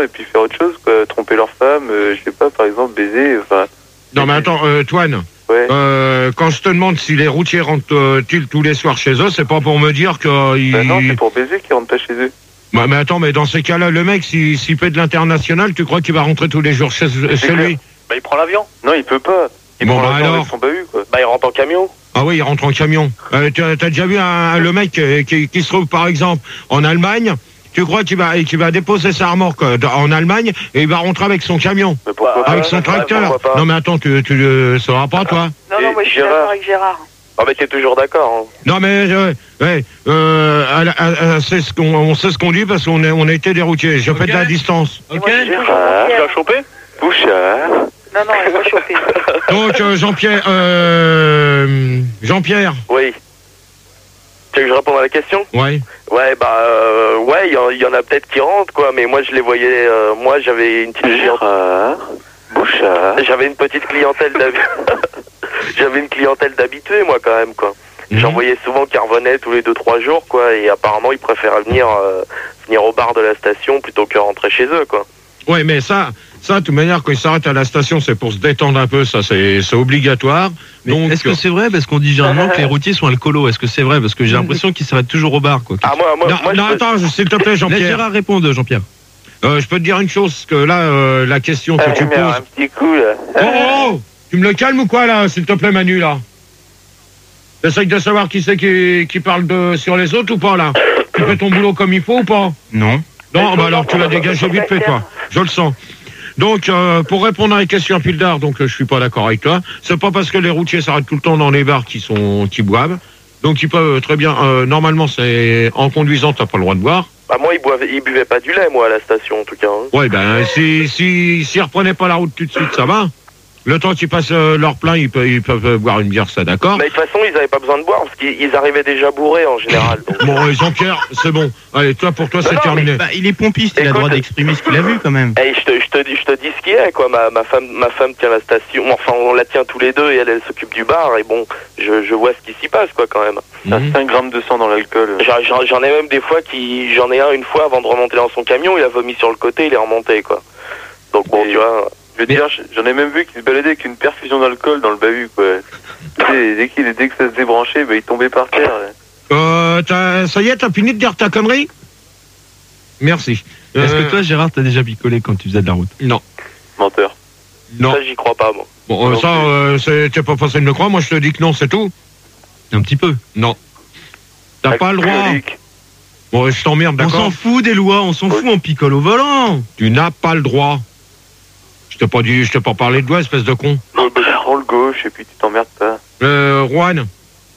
et puis faire autre chose, quoi. Tromper leur femme, je sais pas, par exemple, baiser, enfin... Non, mais attends, Toine, Ouais. quand je te demande si les routiers rentrent-ils tous les soirs chez eux, c'est pas pour me dire que... Bah non, c'est pour baiser qu'ils rentrent pas chez eux. Bah, mais attends, mais dans ces cas-là, le mec, s'il paie de l'international, tu crois qu'il va rentrer tous les jours chez lui? Bah, il prend l'avion. Non, il peut pas. Il Bon, prend bah l'avion alors. avec son bahut, quoi. Bah, il rentre en camion. Ah oui, il rentre en camion. T'as déjà vu le mec qui se trouve, par exemple, en Allemagne? Tu crois qu'il va déposer sa remorque en Allemagne et il va rentrer avec son camion, Mais pourquoi pas? avec son tracteur? pourquoi pas? Non mais attends, tu le sauras pas, toi? Non, non, moi je suis Gérard. d'accord avec Gérard. Ah bah t'es toujours d'accord, hein. Non mais c'est on sait ce qu'on dit parce qu'on a été des routiers. Je fais de la distance. Et moi, je suis toujours Gérard. Tu Jean-Pierre. l'as chopé? Bouchard. Non, non, il faut choper. Donc Jean-Pierre. Oui. Tu veux que je réponde à la question? Ouais. Ouais, bah, ouais, il y en a peut-être qui rentrent, quoi, mais moi je les voyais, moi j'avais une petite clientèle. Bouchard. J'avais une petite clientèle j'avais une clientèle d'habitués, moi, quand même, quoi. J'en voyais souvent qui revenaient tous les 2-3 jours, quoi, et apparemment ils préféraient venir au bar de la station plutôt que rentrer chez eux, quoi. Ouais, mais ça, de toute manière, quand ils s'arrêtent à la station, c'est pour se détendre un peu, ça, c'est obligatoire. Mais Donc, est-ce que c'est vrai? Parce qu'on dit généralement que les routiers sont alcoolos. Est-ce que c'est vrai? Parce que j'ai l'impression qu'ils s'arrêtent toujours au bar, quoi. Ah, moi, non, attends, s'il te plaît, Laisse Jean-Pierre. Gérard répondre, Jean-Pierre. Je peux te dire une chose, que là, la question que tu poses... un petit coup, là. Oh, tu me le calmes ou quoi, là, s'il te plaît, Manu, là? T'essayes de savoir qui c'est qui parle sur les autres ou pas, là? Tu fais ton boulot comme il faut ou pas? Non. Non, bah alors tu l'as dégagé vite fait, toi. Je le sens. Donc, pour répondre à la question Pildar, donc je suis pas d'accord avec toi. C'est pas parce que les routiers s'arrêtent tout le temps dans les bars qui boivent. Donc ils peuvent très bien. Normalement, c'est en conduisant, t'as pas le droit de boire. Bah moi, ils buvaient pas du lait, moi, à la station, en tout cas. Hein. Ouais, ben s'ils reprenaient pas la route tout de suite, ça va. Le temps qu'ils passent leur plein, ils peuvent boire une bière, ça d'accord. Mais de toute façon, ils avaient pas besoin de boire, parce qu'ils arrivaient déjà bourrés, en général. Donc. Bon, Jean-Pierre, c'est bon. Allez, toi, pour toi, c'est terminé. Bah, il est pompiste, il a le droit d'exprimer ce qu'il a vu, quand même. Hey, je te dis ce qu'il y a, quoi. Ma femme tient la station. Enfin, on la tient tous les deux et elle s'occupe du bar. Et bon, je vois ce qui s'y passe, quoi, quand même. T'as 5 grammes de sang dans l'alcool. J'en ai même des fois j'en ai un une fois avant de remonter dans son camion, il a vomi sur le côté, il est remonté, quoi. Donc bon, tu vois. Je veux dire, j'en ai même vu qui se baladait avec une perfusion d'alcool dans le bahut, quoi. Dès que ça se débranchait, bah, il tombait par terre. Ça y est, t'as fini de dire ta connerie? Merci. Est-ce que toi, Gérard, t'as déjà picolé quand tu faisais de la route? Non. Menteur. Non. Ça, j'y crois pas, moi. Bon, t'es pas facile de le croire. Moi, je te dis que non, c'est tout. Un petit peu. Non. T'as pas le droit. Alcoolique. Bon, je t'emmerde, On d'accord? s'en fout des lois, on s'en fout, on picole au volant. Tu n'as pas le droit. Je t'ai pas parlé de toi, espèce de con. Oh, bah, prends le gauche et puis tu t'emmerdes pas. Juan.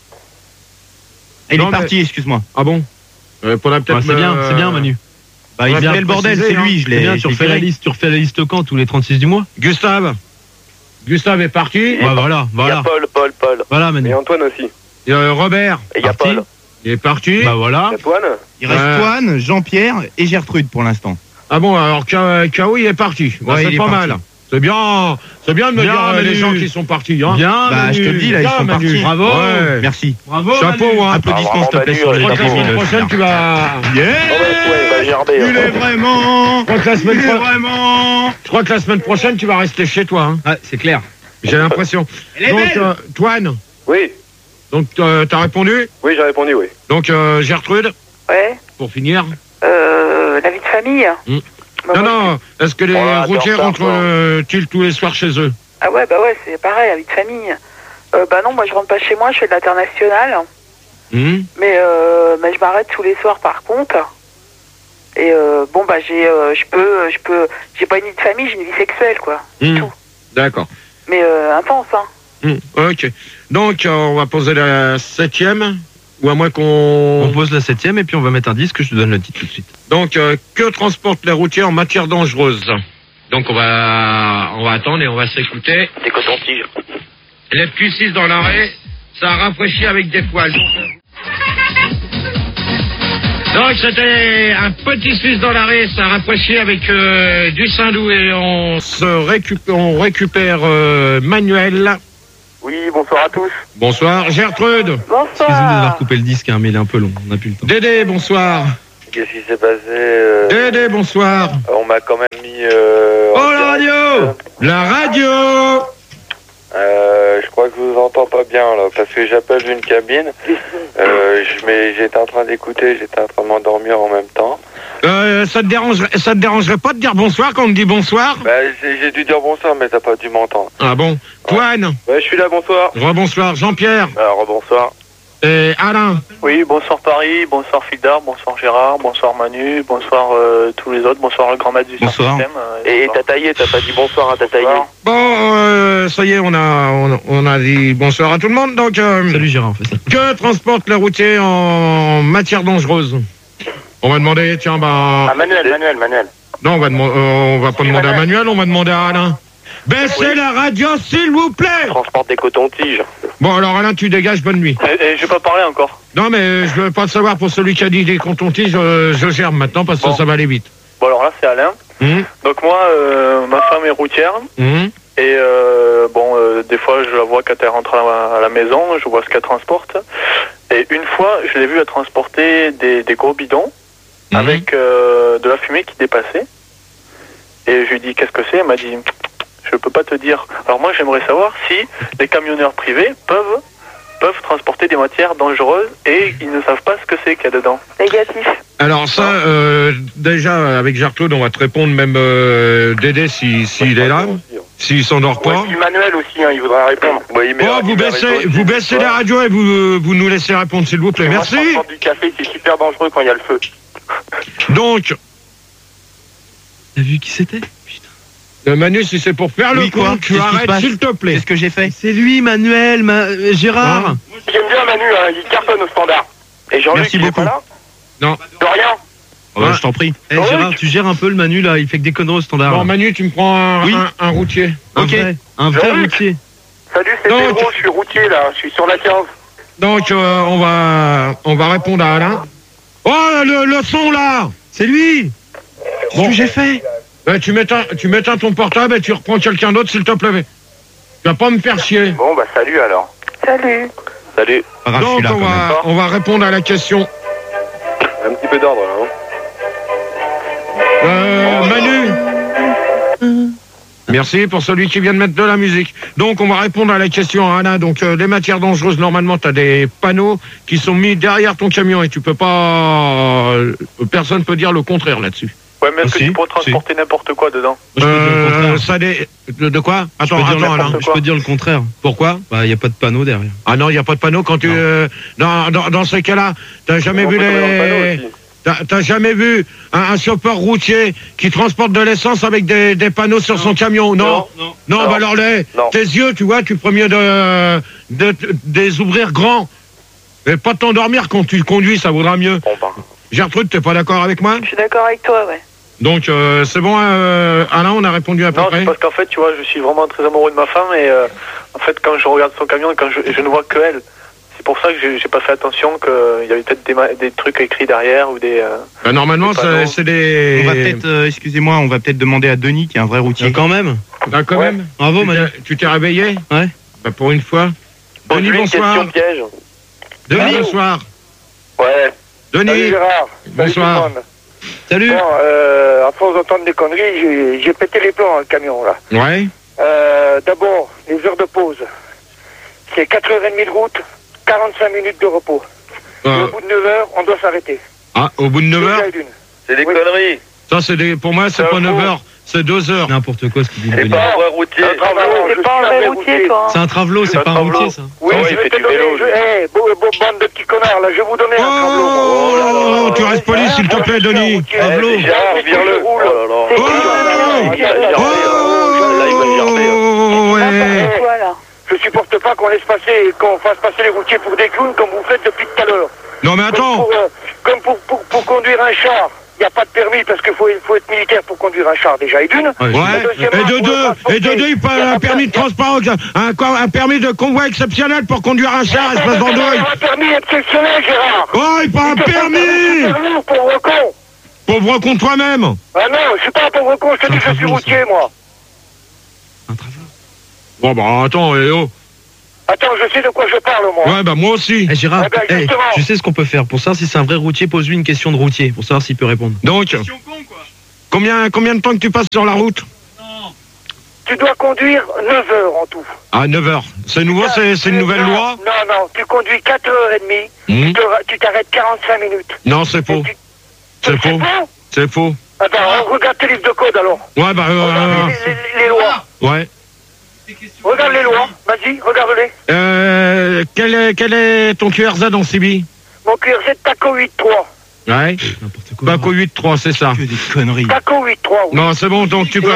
Il Non, est parti, excuse-moi. Ah bon? Faudra peut-être. C'est bien, Manu. Bah, il vient le bordel, c'est lui, je l'ai. Bien, Tu refais la liste quand? Tous les 36 du mois? Gustave est parti. Ouais, voilà. Il y a Paul. Voilà, Manu. Et Antoine aussi. Robert. Et il y a Parti. Paul. Il est parti. Bah voilà. Et Antoine. Il reste Toine, Jean-Pierre et Gertrude pour l'instant. Ah bon, alors K.O. il est parti. Bah, Ouais, c'est il est pas parti. mal. C'est bien de me Bien, dire les Manu. gens qui sont partis. Hein. Bien, bah, je te le dis, là, ils Bien, sont Manu. partis. Bravo. Ouais. Merci. Bravo. Chapeau, hein. Applaudissements, s'il te plaît, Manu, sur les Je crois que la gens semaine qui prochaine, tu vas. Il va gerber. Il est vraiment. Je crois que la semaine prochaine. Vraiment. Je crois que la semaine prochaine, tu vas rester chez toi. Hein. Ah, c'est clair. J'ai l'impression. Donc, Toine. Oui. Donc, t'as répondu. Oui, j'ai répondu, oui. Donc, Gertrude. Ouais. Pour finir. La vie de famille. Bah, Non, moi, non. Est-ce que les routiers rentrent-ils tous les soirs chez eux? Ah ouais, bah ouais, c'est pareil, la vie de famille. Bah non, moi je rentre pas chez moi, je fais de l'international. Mais je m'arrête tous les soirs par contre. Et bon bah j'ai pas une vie de famille, j'ai une vie sexuelle quoi. C'est tout. D'accord. Mais intense hein. Ok. Donc on va poser la 7e. Ou à moins qu'on... On pose la 7e et puis on va mettre un disque, je te donne le titre tout de suite. Donc, que transportent les routiers en matière dangereuse? Donc, on va attendre et on va s'écouter. Des cotons-tiges. Les Q6 dans l'arrêt, ça rafraîchit avec des poils. Donc, c'était un petit Suisse dans l'arrêt, ça rafraîchit avec du Saint-Loup et on récupère Manuel. Oui, bonsoir à tous. Bonsoir. Gertrude. Excusez-moi d'avoir coupé le disque, hein, mais il est un peu long, on n'a plus le temps. Dédé, bonsoir. Qu'est-ce qui s'est passé Dédé, bonsoir. On m'a quand même mis... Oh, la radio. La radio. Je crois que je vous entends pas bien, là, parce que j'appelle d'une cabine. J'étais en train d'écouter, j'étais en train de m'endormir en même temps. Ça te dérangerait pas de dire bonsoir quand on me dit bonsoir? Bah, j'ai dû dire bonsoir, mais t'as pas dû m'entendre. Ah bon? Toine? Ouais, je suis là, bonsoir. Rebonsoir. Jean-Pierre? Rebonsoir. Et Alain? Oui, bonsoir Paris, bonsoir Fildar, bonsoir Gérard, bonsoir Manu, bonsoir tous les autres, bonsoir le grand maître du Bonsoir. système. Et t'as taillé, t'as pas dit bonsoir à ta taillé. Bon, ça y est, on a dit bonsoir à tout le monde. Donc, Salut Gérard, on fait ça. que transportent les routiers en matière dangereuse? On va demander, tiens, bah... Manuel. Non, on va pas demander à Manuel, on va demander à Alain. Baissez la radio, s'il vous plaît! Transporte des cotons-tiges. Bon, alors Alain, tu dégages, bonne nuit. Et je vais pas parler encore. Non, mais je veux pas le savoir pour celui qui a dit des cotons-tiges, je germe maintenant parce que Bon. ça va aller vite. Bon alors là c'est Alain. Donc moi, ma femme est routière. Et des fois je la vois quand elle rentre à la maison, je vois ce qu'elle transporte. Et une fois, je l'ai vue à transporter des gros bidons avec de la fumée qui dépassait. Et je lui ai dit qu'est-ce que c'est? Elle m'a dit je peux pas te dire. Alors moi j'aimerais savoir si les camionneurs privés peuvent transporter des matières dangereuses et ils ne savent pas ce que c'est qu'il y a dedans. Négatif. Alors ça, déjà, avec Gertrude, on va te répondre, même Dédé, s'il est là, s'il s'endort pas. Manuel aussi, il voudra répondre. Vous baissez la radio et vous nous laissez répondre, s'il vous plaît. Merci. Du café, c'est super dangereux quand il y a le feu. Donc, T'as vu qui c'était? Manu, si c'est pour faire le Oui, quoi? con, tu Qu'est-ce qui se arrêtes, passe? s'il te plaît. Qu'est-ce que j'ai fait? C'est lui, Manuel, Gérard. J'aime bien Manu, il cartonne au standard. Et Jean-Luc, Merci il est beaucoup. pas là? Non. De rien. Oh, bah, je t'en prie. Eh, Gérard, tu gères un peu le Manu là, il fait que des conneries au standard. Bon, Manu, tu me prends un routier. Ok. Un vrai Jean-Luc. routier. Salut, c'est Donc- Pedro, je suis routier là, je suis sur la 15. Donc, on va répondre à Alain. Oh, le son là. C'est lui. Qu'est-ce que j'ai fait? Tu m'éteins ton portable et tu reprends quelqu'un d'autre, s'il te plaît. Tu vas pas me faire chier. Bon, bah salut alors. Salut. Salut. Pas grave, je Donc, suis là, quand même. on va répondre à la question. Un petit peu d'ordre là, Manu. Merci pour celui qui vient de mettre de la musique. Donc, on va répondre à la question, Alain. Donc, les matières dangereuses, normalement, tu as des panneaux qui sont mis derrière ton camion et tu peux pas... personne peut dire le contraire là-dessus. Ouais, mais est-ce que Si, tu pourrais transporter n'importe quoi dedans? Je peux dire le contraire. Ça de quoi? Attends, Je peux dire Alain. Je peux dire le contraire. Pourquoi? Bah, y a pas de panneau derrière. Ah non, il n'y a pas de panneau quand tu... dans ces cas-là, t'as jamais vu T'as jamais vu un chauffeur routier qui transporte de l'essence avec des panneaux sur son camion? Non. Non, bah alors tes yeux, tu vois, tu ferais mieux de les ouvrir grands. Et pas de t'endormir quand tu conduis, ça vaudra mieux. Gertrude, t'es pas d'accord avec moi? Je suis d'accord avec toi, ouais. Donc, c'est bon, Alain, on a répondu à peu Non, près. c'est parce qu'en fait, tu vois, je suis vraiment très amoureux de ma femme et en fait, quand je regarde son camion, quand je ne vois que elle, c'est pour ça que j'ai pas fait attention qu'il y avait peut-être des trucs écrits derrière ou des... Normalement, des panneaux. c'est des... On va peut-être, excusez-moi, on va peut-être demander à Denis, qui est un vrai routier. Quand même. Ah, quand même. Bravo, Manu. Tu t'es réveillé? Ouais. Bah, pour une fois. Denis, bonsoir. piège. Denis, bonsoir. Ouais. Denis, Gérard. bonsoir. Salut. Bon, à force d'entendre des conneries, j'ai pété les plombs dans le camion là. Ouais. D'abord, les heures de pause. C'est 4h30 de route, 45 minutes de repos. Et au bout de 9h, on doit s'arrêter. Ah, au bout de 9 heures? C'est des conneries. Ça, pour moi, c'est pas 9 heures, c'est 2 heures. N'importe quoi ce qu'il dit. C'est Denis. pas un vrai routier. C'est pas un vrai routier, toi. C'est un travelot, c'est pas un routier ça. Oui, Ah ouais, je il vais fait te du donner... vélo, lui. Bande de petits connards, là, je vais vous donner un travelot. Oh, tu restes poli, s'il te plaît, Denis. Travelot. Gérard, vire-le. Oh là là. Oh, ouais. N'importe quoi, là. Je supporte pas qu'on laisse passer, qu'on fasse passer les routiers pour des clowns comme vous faites depuis tout à l'heure. Non, mais attends. Comme pour conduire un char, il n'y a pas de permis parce qu'il faut être militaire pour conduire un char déjà. Et d'une. Ouais. Et de deux, il faut un permis de transport, un permis de convoi exceptionnel pour conduire un char, espèce d'andouille. Un permis exceptionnel, Gérard. Oh, il faut un permis. Pauvre con. Pauvre con toi-même. Ah non, je suis pas un pauvre con, je te dis que je suis routier, moi. Un travelot. Bon, bah, attends, oh. Attends, je sais de quoi je parle, moi. Ouais, bah moi aussi. Gérard, Eh ben, justement. tu sais ce qu'on peut faire. Pour savoir si c'est un vrai routier, pose-lui une question de routier, pour savoir s'il peut répondre. Donc, combien de temps que tu passes sur la route? Tu dois conduire 9 heures en tout. Ah, 9 heures. C'est nouveau, c'est une nouvelle loi? Non, tu conduis 4h30, tu t'arrêtes 45 minutes. Non, c'est faux. C'est faux. C'est faux. Attends, regarde tes livres de code alors. Ouais, bah... Regarde les lois. Ouais. Regarde les lois, vas-y, regarde-les. Quel est ton QRZ en CB? Mon QRZ Taco 8.3. Ouais. N'importe quoi. Taco 8.3, c'est ça. Que des conneries. Taco 8.3, oui. Non, c'est bon, donc tu peux...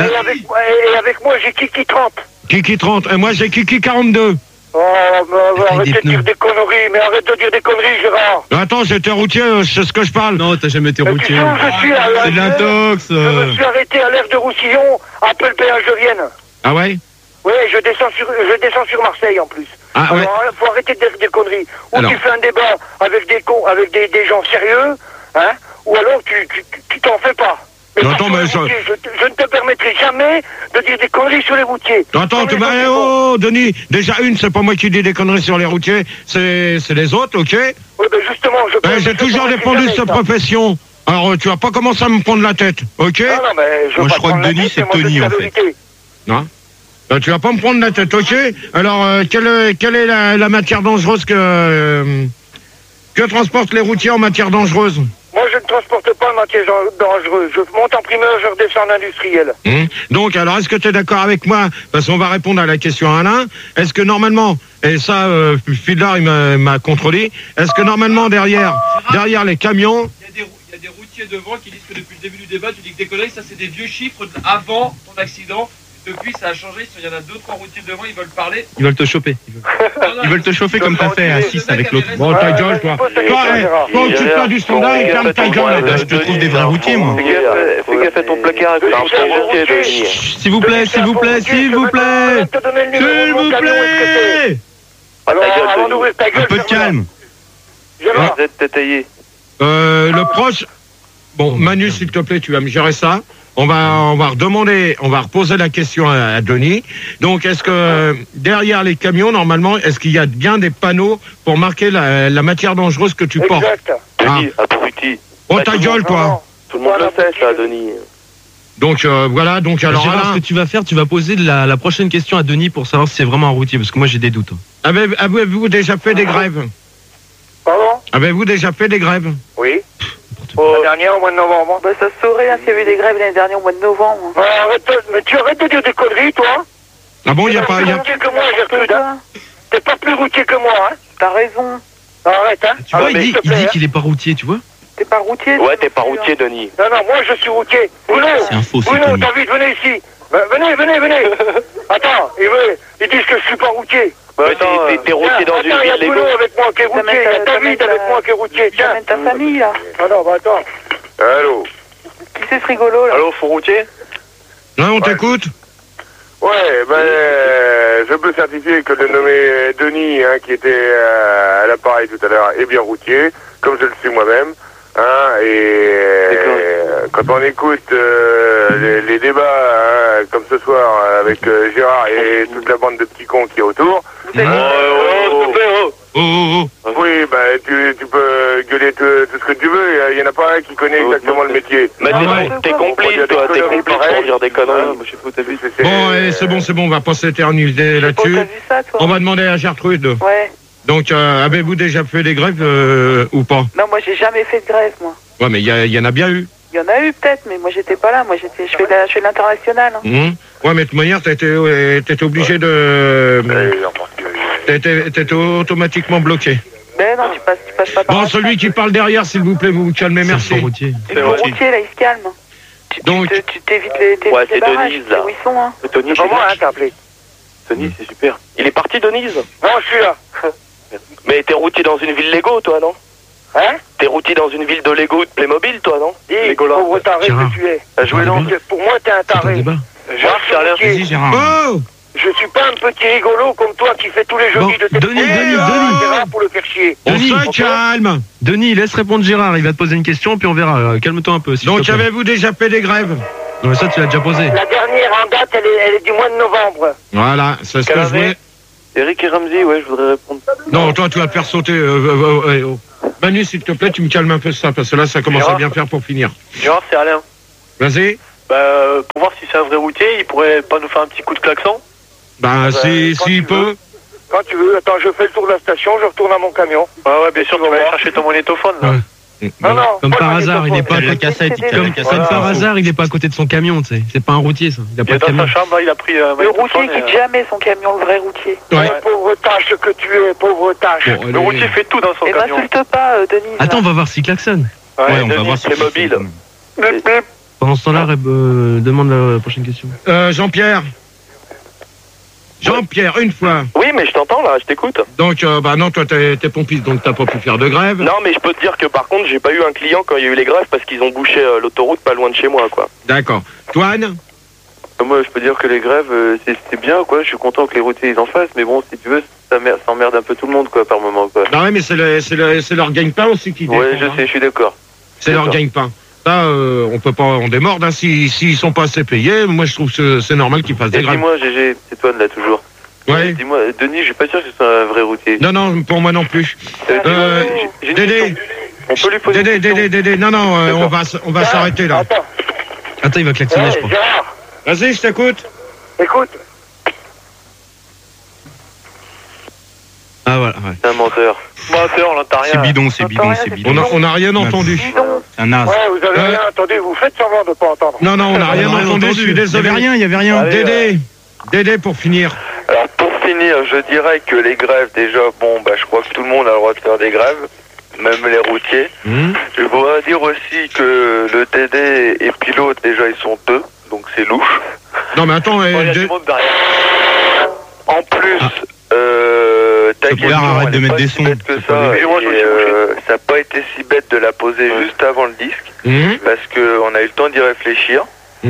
Et avec moi, j'ai Kiki 30. Kiki 30, et moi j'ai Kiki 42. Oh, arrête de dire des conneries, mais arrête de dire des conneries, Gérard. Attends, j'étais routier, c'est ce que je parle. Non, t'as jamais été Tu routier. sais où je suis C'est de l'intox. Je me suis arrêté à l'aire de Roussillon, après le péage de Vienne. Ah ouais? Oui, je descends sur Marseille en plus. Ah ouais. Alors, faut arrêter de dire des conneries. Ou Alors. tu fais un débat avec des gens sérieux, hein, ou alors tu t'en fais pas. Mais Non, pas attends, sur mais les ça- routiers. Je ne te permettrai jamais de dire des conneries sur les routiers. Attends, Sur les bah, autres, c'est bon. oh, Denis, déjà c'est pas moi qui dis des conneries sur les routiers, c'est les autres, ok? Oui, ben justement, J'ai toujours défendu cette profession. Alors, tu vas pas commencer à me prendre la tête, ok? Non, mais Moi, je crois que Denis, c'est Tony, en fait. Non? Tu vas pas me prendre la tête, ok? Alors, quelle est la matière dangereuse que transportent les routiers en matière dangereuse? Moi, je ne transporte pas de matière dangereuse. Je monte en primeur, je redescends en industriel. Donc, alors, est-ce que tu es d'accord avec moi? Parce qu'on va répondre à la question à Alain. Est-ce que normalement, et ça, Fidlar, il m'a contrôlé, est-ce que normalement, derrière les camions... Il y a des routiers devant qui disent que depuis le début du débat, tu dis que des conneries, ça c'est des vieux chiffres avant ton accident. Depuis, ça a changé. Il y en a 2-3 routiers devant, ils veulent parler. Ils veulent te choper. Ils veulent te chauffer comme t'as fait à 6 avec l'autre. Bon, ta gueule, toi. Toi, occupe-toi du standard et ferme ta gueule. Là, je te trouve des vrais routiers, moi. Fais gaffe à ton placard à côté. S'il vous plaît, s'il vous plaît, s'il vous plaît. S'il vous plaît. Alors, avant d'ouvrir ta gueule, Un peu de calme. Gérard, Vous êtes détaillé. Le proche... Bon, Manu, s'il te plaît, tu vas me gérer ça. On va reposer la question à Denis. Donc, est-ce que derrière les camions, normalement, est-ce qu'il y a bien des panneaux pour marquer la matière dangereuse que tu portes? exact. Denis, abruti. Oh, ta gueule, toi. Tout le monde le sait, ça, Denis. Donc, voilà. Donc, alors, Gérard, ce Alain, que tu vas faire, tu vas poser la prochaine question à Denis pour savoir si c'est vraiment un routier, parce que moi j'ai des doutes. avez-vous déjà fait des grèves? Pardon? Avez-vous déjà fait des grèves? Oui. La dernière, au mois de novembre. Bah, ça se saurait, hein, s'il y avait eu des grèves l'année dernière au mois de novembre. Mais tu arrêtes de dire des conneries, toi. Ah bon, il n'y a T'es pas... plus routier que moi, Gertrude. Hein. T'es pas plus routier que moi, hein. T'as raison. Arrête, hein. Tu vois, mais il s'il te dit plaît, qu'il est pas routier, tu vois. T'es pas routier? Ouais, t'es pas routier, Denis. hein. Non, moi, je suis routier. Bruno, C'est un faux, c'est Bruno, Tony. t'as envie de venir ici. Venez. Attends, ils disent que je suis pas routier. Bah, t'es routier dans une Attends, il y a ville Bruno Lego. avec moi qui est routier. Il y a David avec moi qui est routier. Tiens. T'amènes ta famille, là. Ah non, bah attends. Allô. Qui c'est ce rigolo, là? Allô, faux routier? Non, on t'écoute. Ouais, je peux certifier que le nommé Denis, hein, qui était à l'appareil tout à l'heure, est bien routier, comme je le suis moi-même. Hein, et quand on écoute les débats, hein, comme ce soir, avec Gérard et toute la bande de petits cons qui est autour... Oui, tu peux gueuler tout ce que tu veux, il y en a pas un qui connaît exactement le métier. Mais t'es complice, toi, t'es complice pour dire des conneries. Moi, je sais pas où t'as vu. Bon, allez, c'est bon, on va pas s'éterniser là-dessus. T'as vu ça, toi? On va demander à Gertrude. Ouais. Donc, avez-vous déjà fait des grèves ou pas? Non, moi, j'ai jamais fait de grève, moi. Ouais, mais il y en a bien eu. Il y en a eu, peut-être, mais moi, j'étais pas là. Moi, je fais de l'international. Hein. Ouais, mais de toute manière, t'étais obligé de... T'étais automatiquement bloqué. Ben non, tu passes pas par Bon, là. celui qui parle derrière, s'il vous plaît, vous vous calmez, merci. C'est routier. Le routier, là, il se calme. Donc- Tu t'évites les c'est barrages, Denise, tu sais là. où ils sont, hein. Denis, C'est pas moi, hein, t'as appelé. Denis, c'est super. Il est parti, Denise? Non, je suis là. Mais t'es routier dans une ville Lego, toi, non? Hein? T'es routier dans une ville de Lego de Playmobil, toi, non? Dis, Legoland. pauvre taré Gérard. que tu es. Jouez donc. Pour moi, t'es un C'est ton taré. débat. Routier. Gérard. Oh! Je suis pas un petit rigolo comme toi qui fait tous les Bon, jeudis de tes Denis, petits- Denis. Gérard, pour le faire chier. On Denis, se calme. Denis, laisse répondre Gérard, il va te poser une question, puis on verra. Calme-toi un peu. s'il te Donc, plaît. avez-vous déjà fait des grèves? Non, mais ça, tu l'as déjà posé. La dernière en date, elle est du mois de novembre. Voilà, c'est ce que je voulais... Eric et Ramsey, ouais, je voudrais répondre. Non, toi, tu vas te faire sauter. Oh. Manu, s'il te plaît, tu me calmes un peu ça, parce que là, ça commence à bien faire pour finir. Gérard, c'est Alain. Vas-y. Pour voir si c'est un vrai routier, il pourrait pas nous faire un petit coup de klaxon? S'il peut. Quand tu veux, attends, je fais le tour de la station, je retourne à mon camion. Ouais, bien sûr, tu vas aller chercher ton magnétophone, là. Ouais. Non, Comme par hasard, il n'est pas à cassette. Comme par hasard, il n'est pas à côté de son camion, tu sais. C'est pas un routier, ça. Il a Il pas est de dans camion. sa chambre, il a pris un Le routier quitte jamais son camion, le vrai routier. Ouais. Pauvre tâche que tu es, pauvre tâche. Bon, Le routier fait tout dans son Et camion. m'insulte pas, Denis. Attends, on va voir s'il klaxonne. Ouais, on va Denis, voir si c'est mobile. Pendant ce temps-là, demande la prochaine question. Jean-Pierre. Jean-Pierre, une fois. Oui, mais je t'entends là, je t'écoute. Donc, non, toi, t'es pompiste, donc t'as pas pu faire de grève. Non, mais je peux te dire que par contre, j'ai pas eu un client quand il y a eu les grèves parce qu'ils ont bouché l'autoroute pas loin de chez moi, quoi. D'accord. Toine? Moi, je peux dire que les grèves, c'est bien, quoi. Je suis content que les routiers ils en fassent, mais bon, si tu veux, ça emmerde un peu tout le monde, quoi, par moment, quoi. Non, ouais, mais c'est leur gagne-pain aussi qui défend. Ouais, je sais, je suis d'accord. C'est leur gagne-pain. Ça, on peut pas en démordre. Hein. S'ils sont pas assez payés, moi, je trouve que c'est normal qu'ils fassent des grèves. Dis-moi, GG, c'est toi là toujours. Ouais. Dis-moi, Denis, je suis pas sûr que ce soit un vrai routier. Non, pour moi non plus. J'ai une Dédé. question. On peut lui poser une question. Dédé. Non, on va s'arrêter là. Attends, il va klaxonner, je crois. Gérard, Vas-y, je t'écoute. écoute, Ah, voilà, ouais. C'est un menteur. Menteur, on n'entend rien. C'est bidon. On n'a rien entendu. Un as. ouais, vous avez rien entendu, vous faites semblant de pas entendre. Non, on n'a rien entendu, je suis désolé. Il y avait rien. Allez, Dédé, pour finir. Alors pour finir, je dirais que les grèves, déjà, je crois que tout le monde a le droit de faire des grèves, même les routiers. Je voudrais dire aussi que le DD et pilote, déjà, ils sont deux, donc c'est louche. Non, mais attends, Il y a du monde derrière. En plus, ta question, arrête de elle est mettre pas des si sons. bête que ça, et, ça n'a pas été si bête de la poser juste avant le disque, parce qu'on a eu le temps d'y réfléchir,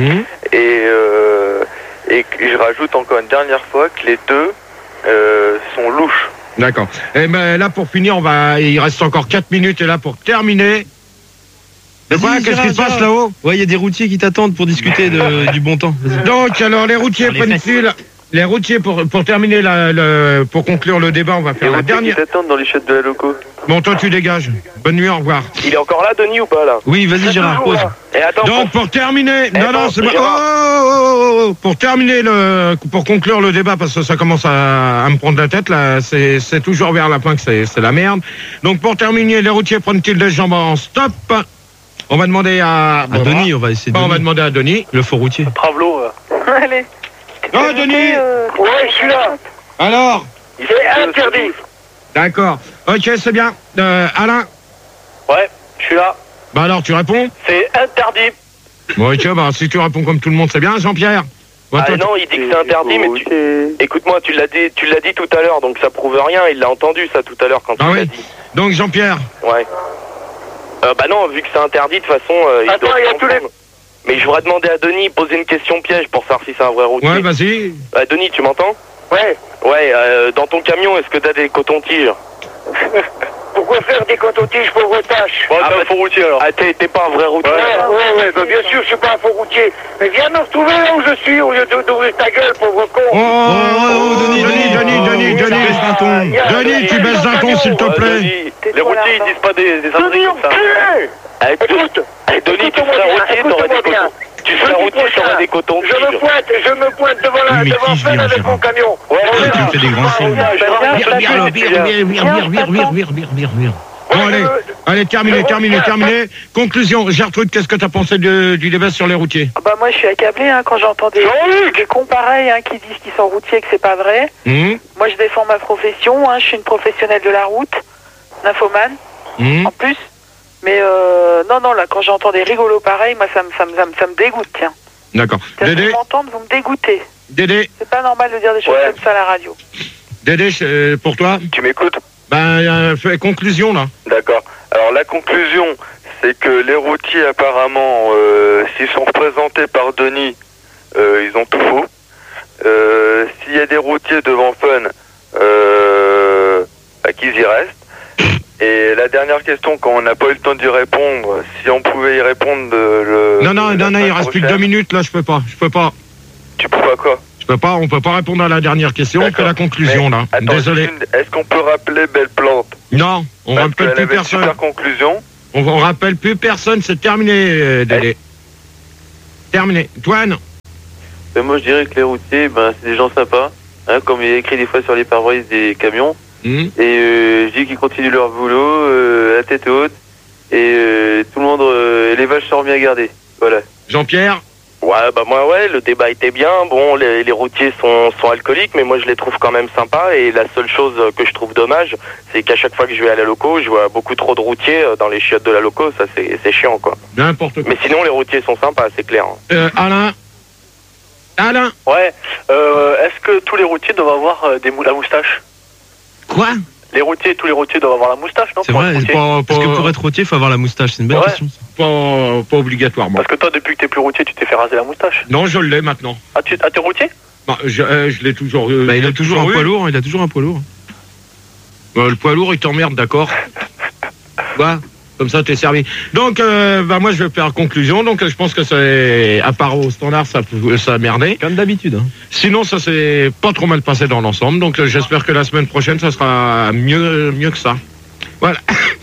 et je rajoute encore une dernière fois que les deux sont louches. D'accord. Et ben là, pour finir, il reste encore 4 minutes, et là, pour terminer... Vas-y, Qu'est-ce qui se passe là-haut? Ouais, il y a des routiers qui t'attendent pour discuter du bon temps. Vas-y. Donc, alors, les routiers prennent-ils... Les routiers, pour terminer, pour conclure le débat, on va faire la dernière... Qui t'attendent dans les chiottes de la loco. Bon, toi, tu dégages. Bonne nuit, au revoir. Il est encore là, Denis, ou pas, là? Oui, vas-y, Gérard, pause. Et attends, Donc, pour terminer... Non, c'est Gérard. bon. Pour terminer, pour conclure le débat, parce que ça commence à me prendre la tête, là, c'est toujours vers la fin que c'est la merde. Donc, pour terminer, les routiers prennent-ils des jambes en stop? On va demander à Denis, on va essayer de. On va demander à Denis. Le faux routier. Travelo. Allez. Oh, Denis. Ouais, je suis là. Alors? C'est interdit. D'accord. Ok, c'est bien. Alain? Ouais, je suis là. Bah alors, tu réponds? C'est interdit. Bon, ok, si tu réponds comme tout le monde, c'est bien, Jean-Pierre? Non, il dit que c'est interdit, mais écoute-moi, tu l'as dit tout à l'heure, donc ça prouve rien, il l'a entendu ça tout à l'heure quand tu l'as dit. Donc, Jean-Pierre? Ouais. Non, vu que c'est interdit, de toute façon, il Attends, doit il y a tous les... Mais je voudrais demander à Denis, poser une question piège pour savoir si c'est un vrai routier. Ouais, vas-y. Denis, tu m'entends? Ouais. Ouais, dans ton camion, est-ce que t'as des cotons-tiges? Pourquoi faire des cotons-tiges pauvre tâche? Bon, t'es un faux routier alors. Ah, t'es pas un vrai routier? Ouais, bien sûr, je suis pas un faux routier. Mais viens me retrouver là où je suis, au lieu d'ouvrir ta gueule, pauvre con. Denis, tu baisses d'un ton, s'il te plaît. Denis, les routiers, ils disent pas des Denis, comme ça. écoute, Denis, tu serais routier, t'aurais des cotons. Tu serais routier, t'aurais des cotons. Je me pointe devant Fred avec mon camion. Tu me fais des grands signes. Vire. Bon, allez, terminé. Conclusion, Gertrude, qu'est-ce que t'as pensé du débat sur les routiers? Moi, je suis accablé quand j'entends des cons pareils qui disent qu'ils sont routiers et que c'est pas vrai. Moi, je défends ma profession. Je suis une professionnelle de la route, nymphomane, en plus. Mais non, là, quand j'entends des rigolos pareils, moi, ça me dégoûte, tiens. D'accord. Dédé? Vous m'entendez, vous me dégoûtez. Dédé? C'est pas normal de dire des choses comme ça à la radio. Dédé, pour toi? Tu m'écoutes? Fais conclusion, là. D'accord. Alors, la conclusion, c'est que les routiers, apparemment, s'ils sont représentés par Denis, ils ont tout faux. S'il y a des routiers devant Fun, qu'ils y restent. Et la dernière question, quand on n'a pas eu le temps d'y répondre, si on pouvait y répondre Non, il reste plus que 2 minutes, là, je peux pas. Tu peux pas quoi? Je On peut pas répondre à la dernière question, on fait la conclusion là. Attends, Désolé. Est-ce qu'on peut rappeler Belle Plante? Non, on rappelle plus personne. Super conclusion. On rappelle plus personne, c'est terminé, Délé. Terminé. Toine? Moi je dirais que les routiers, c'est des gens sympas, hein, comme il est écrit des fois sur les pare-brises des camions. Et je dis qu'ils continuent leur boulot, la tête haute, et tout le monde, les vaches sont bien gardées. Voilà. Jean-Pierre? Ouais, le débat était bien. Bon, les routiers sont alcooliques, mais moi je les trouve quand même sympas. Et la seule chose que je trouve dommage, c'est qu'à chaque fois que je vais à la loco, je vois beaucoup trop de routiers dans les chiottes de la loco. Ça, c'est chiant, quoi. N'importe quoi. Mais sinon, les routiers sont sympas, c'est clair. Alain? Ouais. Est-ce que tous les routiers doivent avoir la moustache? Quoi? Tous les routiers doivent avoir la moustache, non? C'est vrai, parce que pour être routier, il faut avoir la moustache. C'est une belle question. Pas obligatoirement. Parce que toi, depuis que t'es plus routier, tu t'es fait raser la moustache. Non, je l'ai maintenant. Ah, t'es routier? Je l'ai toujours. Il a toujours un poids lourd. Il a toujours un poids lourd. Le poids lourd, il t'emmerde, d'accord. Quoi? Comme ça, t'es servi. Donc, moi, je vais faire conclusion. Donc, je pense que c'est, à part au standard, ça a merdé. Comme d'habitude. Hein. Sinon, ça s'est pas trop mal passé dans l'ensemble. Donc, j'espère que la semaine prochaine, ça sera mieux que ça. Voilà.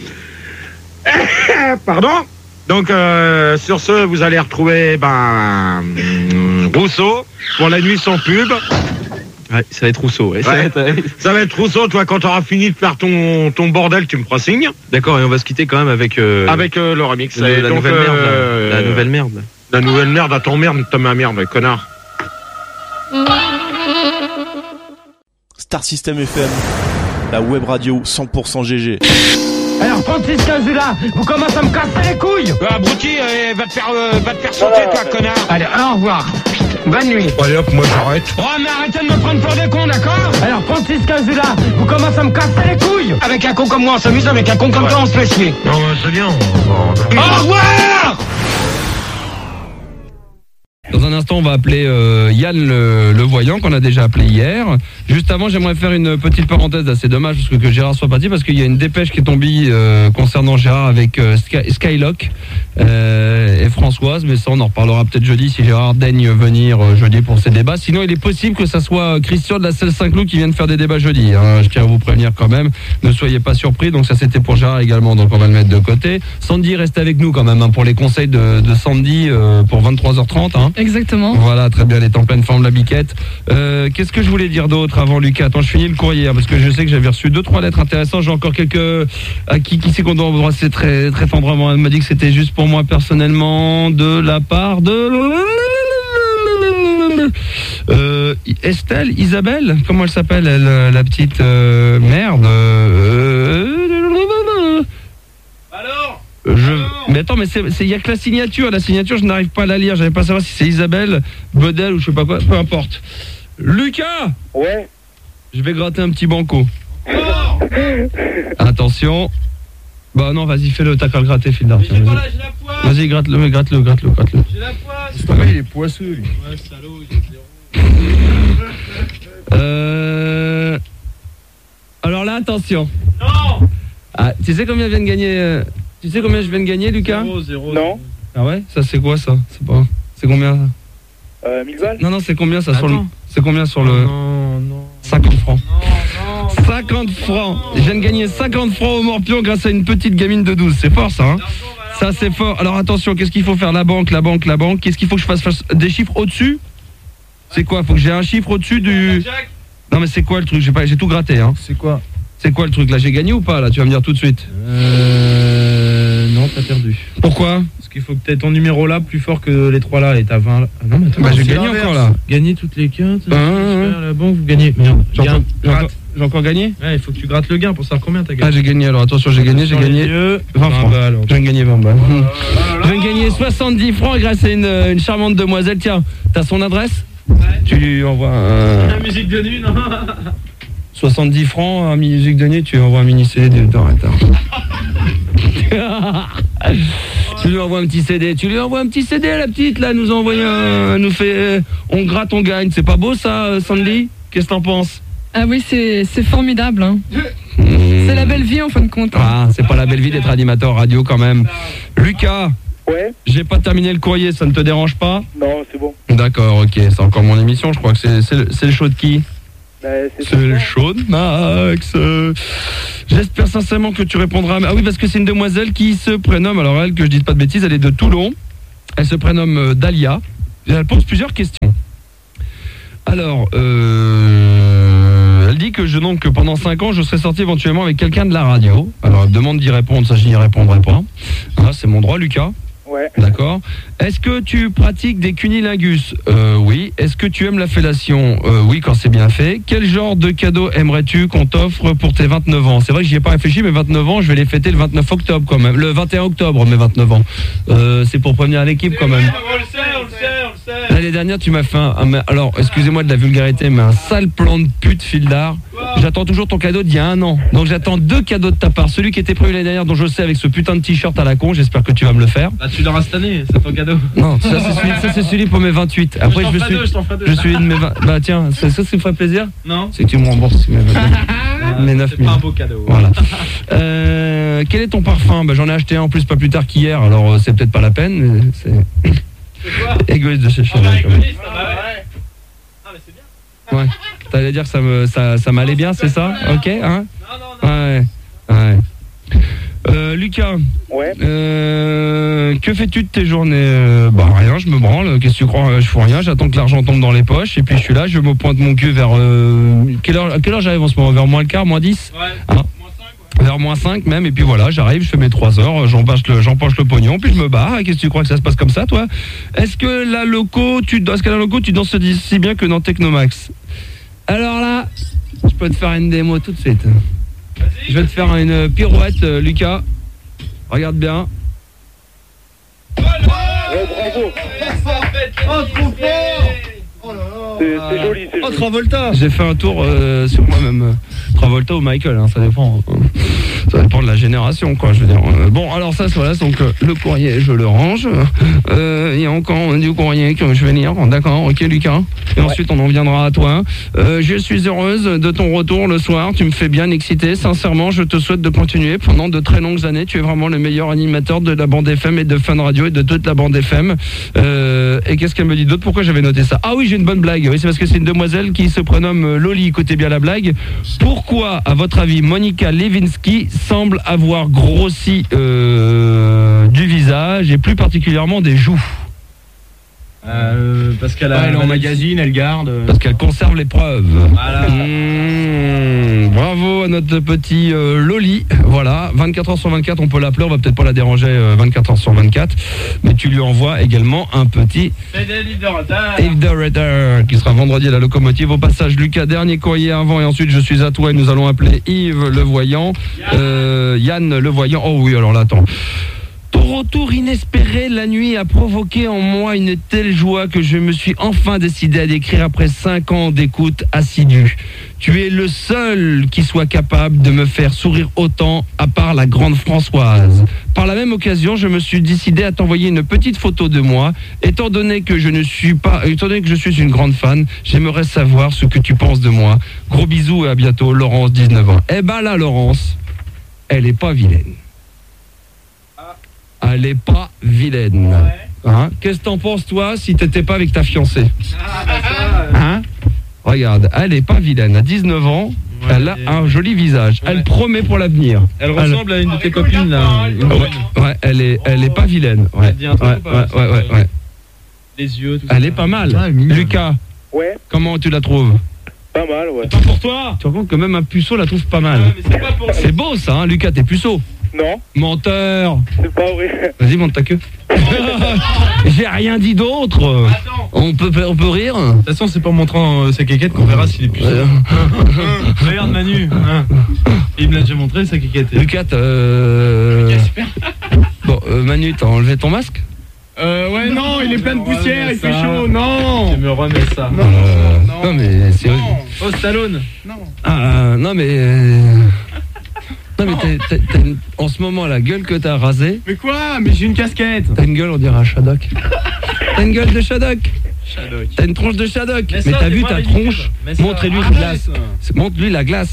Pardon. Donc, sur ce, vous allez retrouver, Rousseau pour la nuit sans pub. Ouais, ça va être Rousseau. Ouais. Ça va être Rousseau. Toi, quand tu auras fini de faire ton bordel, tu me feras signe. D'accord, et on va se quitter quand même avec le remix. La nouvelle merde. La nouvelle merde. La nouvelle merde à ton merde, t'as ma merde, connard. Star System FM, la web radio 100% GG. Alors, Francis Cazula, vous commencez à me casser les couilles. Abruti, va te faire sauter, toi, connard. Allez, au revoir. Bonne nuit. Allez hop, moi j'arrête. Oh, mais arrêtez de me prendre pour des cons, d'accord? Alors, Francis Cazula, vous commencez à me casser les couilles. Avec un con comme moi, on s'amuse, avec un con comme toi, on se fait chier. Non, c'est bien. Au revoir. Dans un instant, on va appeler Yann le voyant, qu'on a déjà appelé hier. Juste avant, j'aimerais faire une petite parenthèse. C'est dommage que Gérard soit parti, parce qu'il y a une dépêche qui est tombée concernant Gérard avec Skylock et Françoise. Mais ça, on en reparlera peut-être jeudi, si Gérard daigne venir jeudi pour ces débats. Sinon, il est possible que ça soit Christian de la Selle Saint-Cloud qui vienne faire des débats jeudi. Hein. Je tiens à vous prévenir quand même. Ne soyez pas surpris. Donc ça, c'était pour Gérard également. Donc on va le mettre de côté. Sandy, reste avec nous quand même, hein, pour les conseils de Sandy pour 23h30. Hein. Exactement. Voilà, très bien, elle est en pleine forme, la biquette. Qu'est-ce que je voulais dire d'autre avant, Lucas? Attends, je finis le courrier, parce que je sais que j'avais reçu 2-3 lettres intéressantes. J'ai encore quelques... À qui c'est qu'on doit embrasser très, très tendrement? Elle m'a dit que c'était juste pour moi personnellement, de la part de... Estelle, Isabelle, comment elle s'appelle, elle, la petite merde Mais attends, mais il y a que la signature, je n'arrive pas à la lire, j'arrive pas à savoir si c'est Isabelle, Bedel ou je sais pas quoi, peu importe. Lucas. Ouais. Je vais gratter un petit banco. Attention. Bah non, vas-y, fais-le, t'as qu'à le gratter, fil d'argent. Vas-y, gratte-le. J'ai la poisse. C'est pas mal, il est poisseux, lui. Ouais, salaud, il est Alors là, attention. Non. Ah, tu sais combien je viens de gagner Tu sais combien je viens de gagner, Lucas? 0. Non. Ah ouais? Ça, c'est quoi, ça? C'est combien, ça? 1000 balles? Non, c'est combien, ça? C'est combien sur le... Non. 50 francs. Non. 50 francs. Je viens de gagner 50 francs au Morpion grâce à une petite gamine de 12. C'est fort, ça, hein? Ça, c'est fort. Alors, attention, qu'est-ce qu'il faut faire? La banque. Qu'est-ce qu'il faut que je fasse des chiffres au-dessus? C'est quoi? Faut que j'ai un chiffre au-dessus du... Non, mais c'est quoi le truc? J'ai tout gratté, hein. C'est quoi? C'est quoi le truc, là? J'ai gagné ou pas, là? Tu vas me dire tout de suite. Non, t'as perdu. Pourquoi? Parce qu'il faut que t'aies ton numéro là plus fort que les 3 là, et t'as 20 là. Ah non, mais attends, j'ai gagné encore, là. Gagner toutes les quintes, la banque, vous gagnez. Merde. J'ai encore gagné? Ouais, il faut que tu grattes le gain pour savoir combien t'as gagné. Ah, j'ai gagné, alors attention, j'ai gagné 20 francs. Je viens de gagner 20 balles. Je viens de gagner 70 francs grâce à une charmante demoiselle. Tiens, t'as son adresse? Ouais. Tu lui envoies La musique de nuit, non? 70 francs à musique de nuit, tu lui envoies un mini CD de temps. Tu lui envoies un petit CD, la petite là, nous envoie on gratte, on gagne. C'est pas beau ça, Sandy? Qu'est-ce que t'en penses? Ah oui, c'est formidable, hein. C'est la belle vie en fin de compte. Ah, c'est pas la belle vie d'être animateur radio quand même. Lucas, Ouais. J'ai pas terminé le courrier, ça ne te dérange pas? Non, c'est bon. D'accord, ok, c'est encore mon émission, je crois que c'est le show de qui? C'est le show de Max. J'espère sincèrement que tu répondras. Ah oui, parce que c'est une demoiselle qui se prénomme, alors elle, que je dise pas de bêtises, elle est de Toulon. Elle se prénomme Dalia. Elle pose plusieurs questions. Alors, elle dit que pendant 5 ans, je serais sorti éventuellement avec quelqu'un de la radio. Alors, elle demande d'y répondre, ça je n'y répondrai pas. Ah, c'est mon droit, Lucas. Ouais. D'accord. Est-ce que tu pratiques des cunilingus? Oui. Est-ce que tu aimes la fellation? Oui, quand c'est bien fait. Quel genre de cadeau aimerais-tu qu'on t'offre pour tes 29 ans? C'est vrai que j'y ai pas réfléchi, mais 29 ans, je vais les fêter le 29 octobre quand même. Le 21 octobre, mes 29 ans. C'est pour prévenir l'équipe quand même. On le sait. L'année dernière, tu m'as fait alors, excusez-moi de la vulgarité, mais un sale plan de pute, Fildar. J'attends toujours ton cadeau d'il y a 1 an. Donc j'attends 2 cadeaux de ta part. Celui qui était prévu l'année dernière, dont je sais, avec ce putain de t-shirt à la con, j'espère que tu vas me le faire. Bah tu l'auras cette année, c'est ton cadeau. Non, ça c'est celui pour mes 28. Après je suis de mes 20. Bah tiens, ça me ferait plaisir. Non. C'est que tu me rembourses mes 9 000. C'est pas un beau cadeau. Voilà. Quel est ton parfum? Bah j'en ai acheté un en plus pas plus tard qu'hier, alors c'est peut-être pas la peine, mais c'est égoïste de chez Chanel. Égoïste, ouais. Ah mais c'est bien. Ouais. T'allais dire que ça m'allait bien, c'est ça? Ok, hein? Non. Ouais. Lucas. Ouais. Que fais-tu de tes journées? Bah rien, je me branle. Qu'est-ce que tu crois? Je fais rien. J'attends que l'argent tombe dans les poches et puis je suis là. Je me pointe mon cul vers quelle heure j'arrive en ce moment? Vers moins le quart, moins 10? Ouais. Hein? Vers moins 5 même, et puis voilà, j'arrive, je fais mes 3 heures, j'empoche le pognon, puis je me barre. Qu'est-ce que tu crois que ça se passe comme ça, toi? Est-ce que la loco, tu danses si bien que dans Technomax? Alors là, je peux te faire une démo tout de suite. Je vais te faire une pirouette, Lucas. Regarde bien. Bravo. Oh, trop fort. C'est joli, c'est joli. Oh, Travolta. J'ai fait un tour sur moi-même. Travolta ou Michael, hein, ça dépend. Ça dépend de la génération, quoi, je veux dire. Bon, alors ça, voilà, donc le courrier, je le range. Il y a encore du courrier que je vais lire. D'accord, ok, Lucas. Et ensuite, on en viendra à toi. Je suis heureuse de ton retour le soir. Tu me fais bien exciter. Sincèrement, je te souhaite de continuer pendant de très longues années. Tu es vraiment le meilleur animateur de la bande FM et de Fun Radio et de toute la bande FM. Et qu'est-ce qu'elle me dit d'autre? Pourquoi j'avais noté ça? Ah oui, j'ai une bonne blague. Oui, c'est parce que c'est une demoiselle qui se prénomme Loli. Écoutez bien la blague. Pourquoi, à votre avis, Monica Lewinsky semble avoir grossi du visage et plus particulièrement des joues? Parce qu'elle elle est en magazine, elle garde. Parce qu'elle conserve les preuves. Voilà. Bravo à notre petit Loli. Voilà, 24 heures sur 24, on peut l'appeler, on va peut-être pas la déranger 24 heures sur 24, mais tu lui envoies également un petit Yves de Ritter qui sera vendredi à la locomotive. Au passage, Lucas, dernier courrier avant et ensuite je suis à toi et nous allons appeler Yves le voyant. Yann le voyant. Oh oui, alors là, attends. Ton retour inespéré la nuit a provoqué en moi une telle joie que je me suis enfin décidé à l'écrire après 5 ans d'écoute assidue. Tu es le seul qui soit capable de me faire sourire autant, à part la grande Françoise. Par la même occasion, je me suis décidé à t'envoyer une petite photo de moi. Étant donné que je suis une grande fan, j'aimerais savoir ce que tu penses de moi. Gros bisous et à bientôt, Laurence, 19 ans. Eh ben là, Laurence, elle est pas vilaine. Elle est pas vilaine. Hein? Qu'est-ce que t'en penses, toi, si t'étais pas avec ta fiancée? Hein? Regarde, elle est pas vilaine. À 19 ans, elle a un joli visage. Elle promet pour l'avenir. Elle ressemble à une de tes copines, là. Ouais, elle est pas vilaine. Ouais. Les yeux, tout ça. Elle est pas mal. Lucas, comment tu la trouves? Pas mal, ouais. Pas pour toi. Tu racontes que même un puceau la trouve pas mal. C'est beau, ça, hein, Lucas, t'es puceau. Non. Menteur. C'est pas vrai. Vas-y, monte ta queue. J'ai rien dit d'autre. On peut rire. De toute façon, c'est pas en montrant sa quéquette qu'on verra s'il est puceau. Regarde Manu. Il me l'a déjà montré, sa quéquette. Lucas, super. Bon, Manu, t'as enlevé ton masque? Ouais, non, il est plein de poussière, il fait chaud, non. Tu me remets ça. Non, mais c'est... Oh, Stallone. Non. Ah, non, mais... Non mais t'as en ce moment la gueule que t'as rasée. Mais quoi? Mais j'ai une casquette. T'as une gueule, on dirait un Shadok. T'as une gueule de Shadok. T'as une tronche de Shadok. Mais t'as vu ta tronche? Montre-lui la glace. Montre-lui la glace.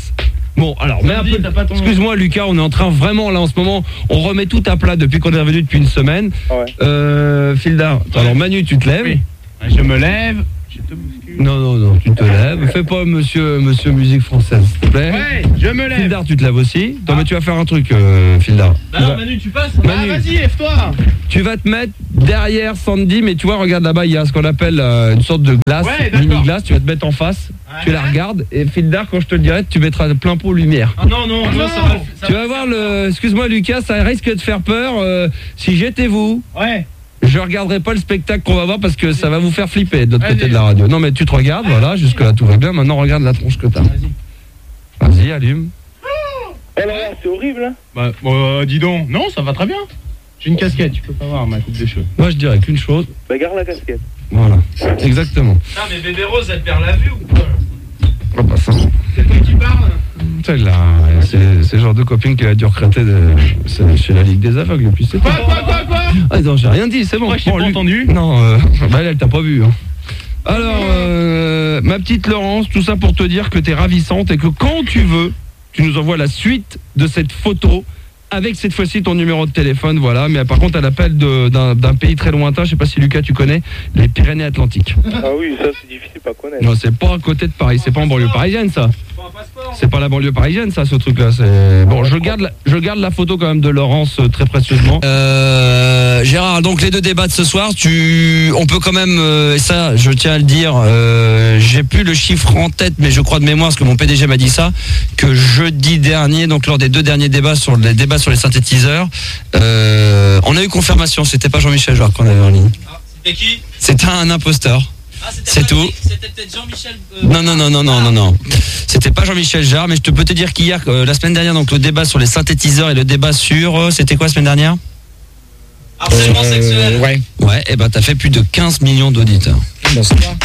Bon, alors, mais un peu, excuse-moi Lucas, on est en train vraiment, là en ce moment, on remet tout à plat depuis qu'on est revenu depuis une semaine. Fildar, alors Manu, tu te lèves? Oui. Je me lève, je te bouscule. Non, tu te lèves. Fais pas monsieur musique française, s'il te plaît. Ouais, je me lève. Fildar, tu te lèves aussi. Non, mais tu vas faire un truc, Fildar. Alors Manu, tu passes. Manu, vas-y, lève-toi. Tu vas te mettre derrière Sandy, mais tu vois, regarde là-bas, il y a ce qu'on appelle une sorte de glace, mini-glace. Tu vas te mettre en face, tu la regardes, et Fildar, quand je te le dirai, tu mettras plein pot lumière. Ah non, ça va. Tu vas voir excuse-moi Lucas, ça risque de faire peur. Si j'étais vous. Ouais. Je regarderai pas le spectacle qu'on va voir parce que ça va vous faire flipper de l'autre côté de la radio. Non mais tu te regardes, voilà, jusque là tout va bien. Maintenant regarde la tronche que t'as. Vas-y, allume. Oh là là, c'est horrible hein. Bah, dis donc. Non, ça va très bien. J'ai une casquette, tu peux pas voir ma coupe de cheveux. Moi je dirais qu'une chose. Bah garde la casquette. Voilà, exactement. Ah mais bébé Rose, elle perd la vue ou quoi? Oh bah ça. C'est toi qui parles? Celle-là, c'est le genre de copine qui a dû recruter chez la Ligue des Aveugles depuis 7 ans. Quoi Ah non, j'ai rien dit, c'est bon. Moi, je t'ai pas entendu. Non, elle t'a pas vu. Hein. Alors, ma petite Laurence, tout ça pour te dire que t'es ravissante et que quand tu veux, tu nous envoies la suite de cette photo avec cette fois-ci ton numéro de téléphone, voilà. Mais par contre, elle appelle d'un pays très lointain, je sais pas si Lucas tu connais, les Pyrénées-Atlantiques. Ah oui, ça c'est difficile à connaître. Non, c'est pas à côté de Paris, c'est pas en banlieue parisienne ça. C'est pas la banlieue parisienne ça, ce truc-là. Bon, je garde la photo quand même de Laurence très précieusement. Gérard, donc les deux débats de ce soir, on peut quand même, et ça je tiens à le dire, j'ai plus le chiffre en tête, mais je crois de mémoire, parce que mon PDG m'a dit ça, que jeudi dernier, donc lors des deux derniers débats sur les synthétiseurs, on a eu confirmation, c'était pas Jean-Michel Jarre qu'on avait en ligne. Ah, c'était qui? C'était un imposteur. C'est tout. C'était peut-être Jean-Michel. Non. C'était pas Jean-Michel Jarre, mais je peux te dire qu'hier, la semaine dernière, donc le débat sur les synthétiseurs et le débat sur, c'était quoi la semaine dernière? Harcèlement sexuel. Ouais, et ben t'as fait plus de 15 millions d'auditeurs. C'est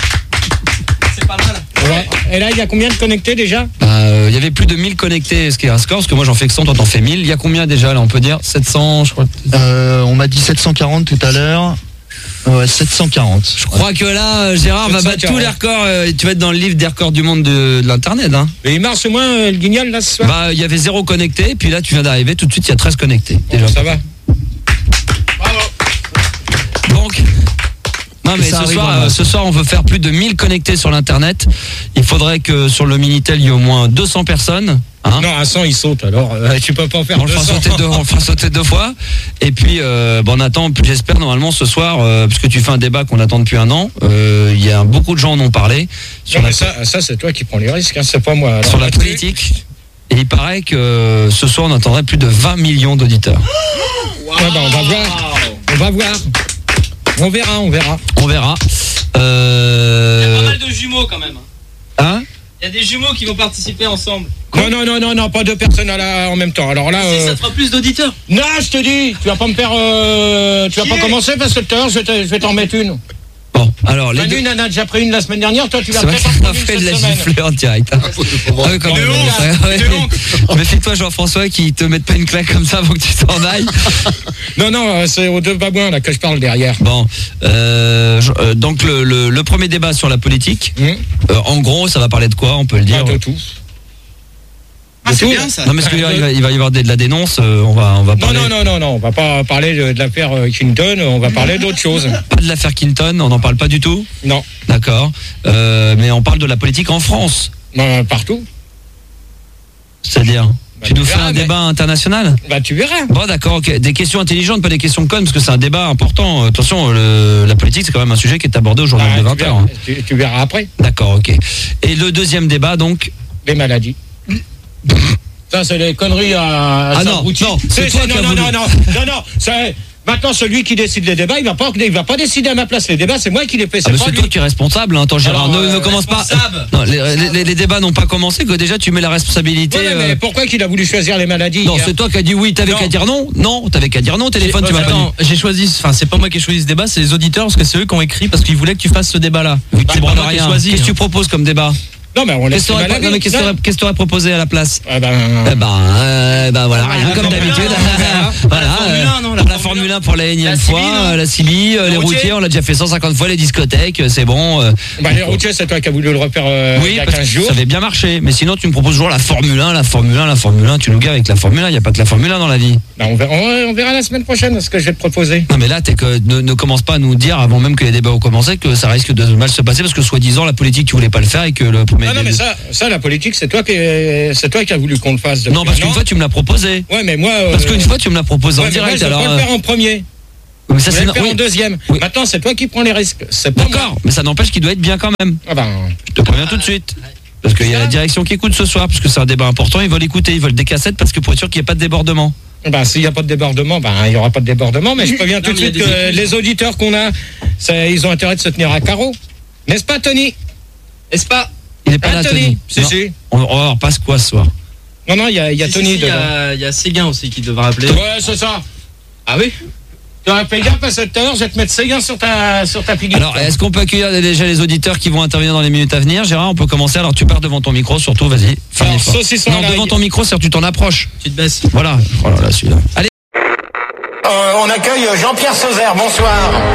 pas mal. Ouais. Et là, il y a combien de connectés déjà? Il y avait plus de 1000 connectés, ce qui est un score, parce que moi j'en fais que 100, toi t'en fais 1000. Il y a combien déjà là, on peut dire 700, je crois. On m'a dit 740 tout à l'heure. Ouais, 740. Je crois que là, Gérard va battre tous les records. Tu vas être dans le livre des records du monde de l'internet. Hein. Et il marche au moins le guignol là ce soir? Bah, il y avait 0 connecté, puis là tu viens d'arriver, tout de suite il y a 13 connectés. Déjà. Ça va. Bravo. Donc, non mais ce soir on veut faire plus de 1000 connectés sur l'internet. Il faudrait que sur le Minitel il y ait au moins 200 personnes. Hein, non, à 100 il saute alors tu peux pas en faire 200. On le fera sauter deux fois. Et puis on attend, j'espère normalement ce soir, puisque tu fais un débat qu'on attend depuis un an, il y a beaucoup de gens en ont parlé. Sur ça c'est toi qui prends les risques, hein, c'est pas moi. Alors, sur la politique. Et il paraît que ce soir on attendrait plus de 20 millions d'auditeurs. Wow. Ouais, bah, on va voir. On verra. On verra. Il y a pas mal de jumeaux quand même. Hein? Il y a des jumeaux qui vont participer ensemble. Non, pas deux personnes en même temps. Alors là, ça te fera plus d'auditeurs. Non, je te dis, tu vas pas me faire, tu vas pas commencer parce que tout à l'heure je vais t'en mettre une. Bon, alors les deux... Une en a déjà pris une la semaine dernière, toi tu vas faire fait de la gifler en direct. Hein. Méfie-toi Jean-François qui te mette pas une claque comme ça avant que tu t'en ailles. Non, c'est aux deux babouins là que je parle derrière. Bon, donc le premier débat sur la politique, en gros ça va parler de quoi, on peut le dire. De tout. Ah, c'est bien ça. Non, mais il va y avoir de la dénonce, on va parler... Non, on va pas parler de l'affaire Clinton, on va parler d'autre chose. Pas de l'affaire Clinton, on n'en parle pas du tout? Non. D'accord. Mais on parle de la politique en France? Partout. C'est-à-dire tu nous fais un débat international? Bah tu verras. Bon d'accord, ok. Des questions intelligentes, pas des questions connes, parce que c'est un débat important. Attention, la politique c'est quand même un sujet qui est abordé au journal de 20h. Tu verras après. D'accord, ok. Et le deuxième débat donc? Les maladies. Ça c'est les conneries à non, c'est toi qui as voulu. Non, c'est maintenant celui qui décide les débats, il va pas décider à ma place les débats, c'est moi qui les fais. C'est toi qui es responsable, hein. Attends Gérard, ne commence pas. Non, les débats n'ont pas commencé, que déjà tu mets la responsabilité. Ouais, mais pourquoi qu'il a voulu choisir les maladies? Non, c'est toi qui as dit oui, t'avais qu'à dire non. Non, t'avais qu'à dire non, téléphone tu m'as pas dit. J'ai choisi, c'est pas moi qui ai choisi ce débat, c'est les auditeurs parce que c'est eux qui ont écrit parce qu'ils voulaient que tu fasses ce débat là. Tu prends rien. Qu'est-ce que tu proposes comme débat? Non, mais on laisse. Qu'est-ce que t'aurais proposé à la place? Voilà, rien comme d'habitude. Voilà, la Formule 1 pour la énième fois, la CB, les routiers, on l'a déjà fait 150 fois, les discothèques, c'est bon. Les routiers, c'est toi qui as voulu le refaire il y a 15 jours. Ça avait bien marché, mais sinon tu me proposes toujours la Formule 1, tu nous gars avec la Formule 1, il n'y a pas que la Formule 1 dans la vie. On verra la semaine prochaine ce que je vais te proposer. Non mais là, ne commence pas à nous dire, avant même que les débats ont commencé, que ça risque de mal se passer, parce que soi-disant la politique tu voulais pas le faire et que le premier... Non mais ça la politique c'est toi qui as voulu qu'on le fasse. Non parce qu'une fois tu me l'as proposé. Ouais mais moi... Parce qu'une fois tu me l'as proposé en direct, alors... Je vais le faire en premier. Mais ça, je vais le faire en deuxième. Oui. Maintenant c'est toi qui prends les risques. D'accord, mais ça n'empêche qu'il doit être bien quand même. Je te préviens tout de suite. Parce qu'il y a la direction qui écoute ce soir, parce que c'est un débat important, ils veulent écouter, ils veulent des cassettes parce que pour être sûr qu'il n'y ait pas de débordement. S'il n'y a pas de débordement, il n'y aura pas de débordement, mais je préviens tout de suite que les auditeurs qu'on a, ils ont intérêt de se tenir à carreau. N'est-ce pas, Tony? N'est-ce pas? Il n'est pas là, Tony. Si. On va voir passe quoi ce soir? Non, il y a Tony dedans. Il y a Séguin aussi qui devra appeler. Ouais, c'est ça. Ah oui? Tu aurais fait gaffe à cette heure, je vais te mettre Séguin sur ta figure. Alors, est-ce qu'on peut accueillir déjà les auditeurs qui vont intervenir dans les minutes à venir? Gérard, on peut commencer. Alors, tu pars devant ton micro, surtout, vas-y. Non, devant ton micro, c'est-à-dire tu t'en approches. Tu te baisses. Voilà. Oh là là, celui-là. Allez. On accueille Jean-Pierre Sauzère, bonsoir.